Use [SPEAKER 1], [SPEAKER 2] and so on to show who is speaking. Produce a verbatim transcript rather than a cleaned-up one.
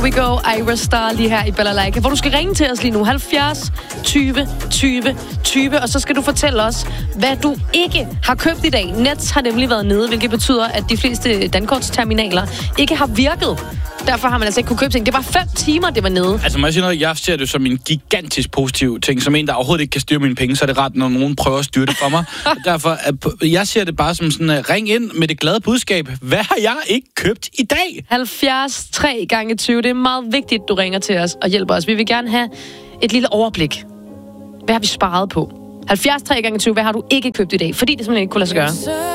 [SPEAKER 1] we go, Ira Star lige her i Balalaika, hvor du skal ringe til os lige nu. halvfjerds tyve tyve tyve, og så skal du fortælle os, hvad du ikke har købt i dag. Nets har nemlig været nede, hvilket betyder, at de fleste dankortsterminaler ikke har virket. Derfor har man altså ikke kunne købe ting. Det var fem timer, det var nede.
[SPEAKER 2] Altså, må jeg sige noget? Jeg ser det som en gigantisk positiv ting. Som en, der overhovedet ikke kan styre mine penge, så er det ret, når nogen prøver at styre det for mig. Derfor, at jeg ser det bare som sådan, uh, ring ind med det glade budskab. Hvad har jeg ikke købt i dag?
[SPEAKER 1] halvfjerds tre gange tyve. Det er meget vigtigt, du ringer til os og hjælper os. Vi vil gerne have et lille overblik. Hvad har vi sparet på? halvfjerds tre gange tyve. Hvad har du ikke købt i dag? Fordi det simpelthen ikke kunne lade sig gøre.